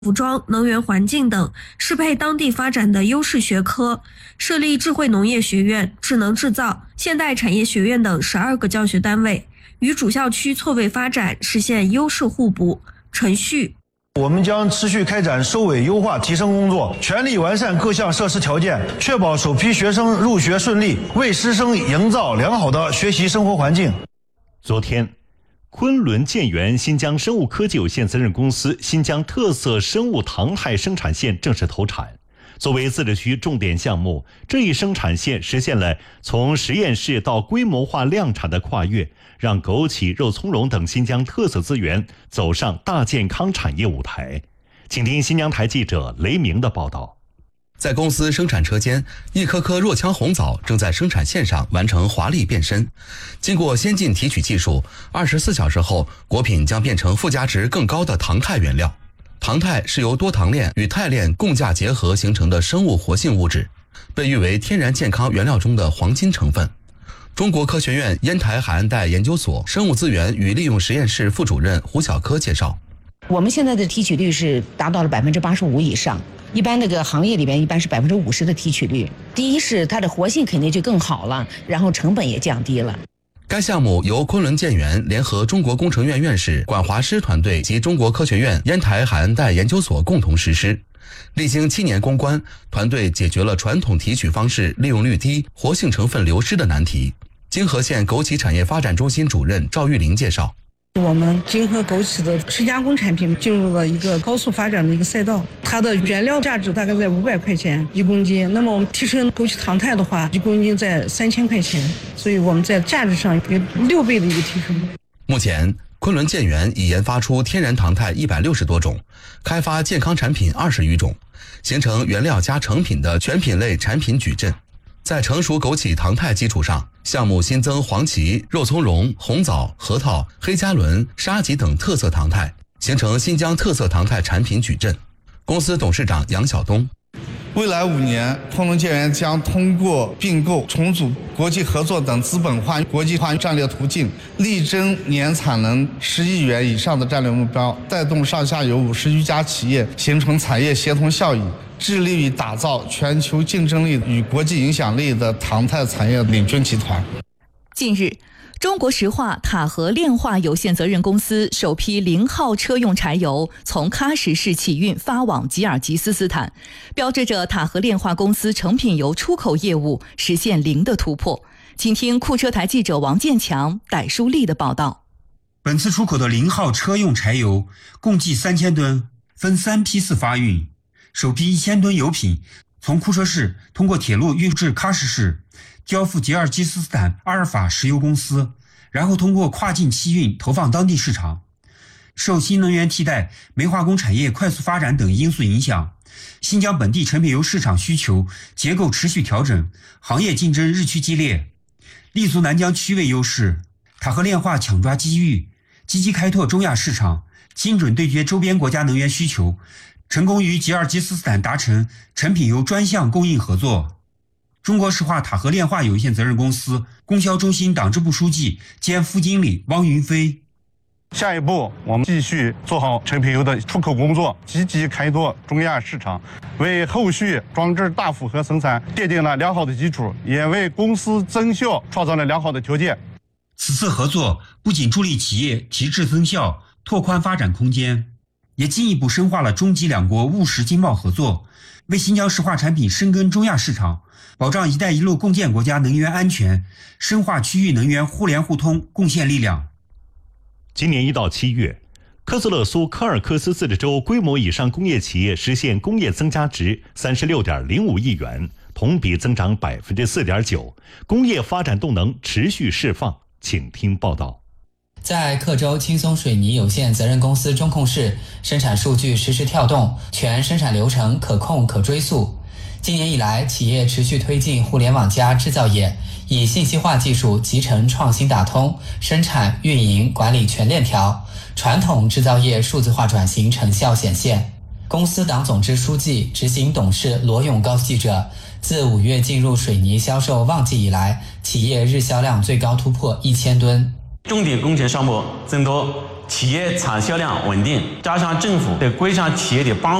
服装、能源环境等，适配当地发展的优势学科，设立智慧农业学院、智能制造、现代产业学院等12个教学单位，与主校区错位发展，实现优势互补。陈旭， 我们将持续开展收尾优化提升工作，全力完善各项设施条件，确保首批学生入学顺利，为师生营造良好的学习生活环境。 昨天，昆仑建源新疆生物科技有限责任公司新疆特色生物糖肽生产线正式投产。作为自治区重点项目，这一生产线实现了从实验室到规模化量产的跨越，让枸杞、肉苁蓉等新疆特色资源走上大健康产业舞台。请听新疆台记者雷鸣的报道。 在公司生产车间，一颗颗若羌红枣正在生产线上完成华丽变身。经过先进提取技术，24小时后，果品将变成附加值更高的糖肽原料。糖肽是由多糖链与肽链共价结合形成的生物活性物质，被誉为天然健康原料中的黄金成分。中国科学院烟台海岸带研究所生物资源与利用实验室副主任胡小科介绍， 我们现在的提取率是达到了85%以上，一般那个行业里边一般是50%的提取率。第一是它的活性肯定就更好了，然后成本也降低了。 该项目由昆仑建源联合中国工程院院士管华师团队及中国科学院烟台海岸带研究所共同实施。历经7年攻关，团队解决了传统提取方式利用率低、活性成分流失的难题。金河县枸杞产业发展中心主任赵玉玲介绍， 我们金河枸杞的吃加工产品进入了一个高速发展的一个赛道，它的原料价值大概在500块钱1公斤，那么我们提升枸杞糖肽的话，1公斤在3000块钱，所以我们在价值上有6倍的一个提升。 目前，昆仑建源已研发出天然糖肽160多种，开发健康产品20余种，形成原料加成品的全品类产品矩阵。在成熟枸杞糖肽基础上，项目新增黄芪、肉苁蓉、红枣、核桃、黑加仑、沙棘等特色糖肽，形成新疆特色糖肽产品矩阵。公司董事长杨晓东， 未来5年，昆仑建源将通过并购、重组、国际合作等资本化、国际化战略途径，力争年产能10亿元以上的战略目标，带动上下游50余家企业形成产业协同效应，致力于打造全球竞争力与国际影响力的糖肽产业领军集团。 近日，中国石化塔河炼化有限责任公司首批0号车用柴油从喀什市启运发往吉尔吉斯斯坦，标志着塔河炼化公司成品油出口业务实现零的突破。请听库车台记者王建强、戴淑丽的报道。 本次出口的0号车用柴油共计3000吨，分3批次发运。首批1000吨油品从库车市通过铁路运至喀什市，交付吉尔吉斯斯坦阿尔法石油公司，然后通过跨境期运投放当地市场。受新能源替代、煤化工产业快速发展等因素影响，新疆本地成品油市场需求结构持续调整，行业竞争日趋激烈。立足南疆区位优势，塔河炼化抢抓机遇，积极开拓中亚市场，精准对接周边国家能源需求，成功与吉尔吉斯斯坦达成成品油专项供应合作。中国石化塔河炼化有限责任公司供销中心党支部书记兼副经理汪云飞， 下一步我们继续做好成品油的出口工作，积极开拓中亚市场，为后续装置大负荷生产奠定了良好的基础，也为公司增效创造了良好的条件。 此次合作不仅助力企业提质增效、拓宽发展空间，也进一步深化了中吉两国务实经贸合作，为新疆石化产品深耕中亚市场，保障“一带一路”共建国家能源安全，深化区域能源互联互通贡献力量。 今年1到7月，科斯勒苏科尔克斯自治州规模以上工业企业实现工业增加值36.05亿元，同比增长4.9%，工业发展动能持续释放。请听报道。 在克州轻松水泥有限责任公司中控室，生产数据实时跳动，全生产流程可控可追溯。今年以来，企业持续推进互联网加制造业，以信息化技术集成创新打通，生产、运营、管理全链条，传统制造业数字化转型成效显现。公司党总支书记、执行董事罗勇告诉记者，自5月进入水泥销售旺季以来，企业日销量最高突破1000吨。 重点工程项目增多， 企业产销量稳定，加上政府对规上企业的帮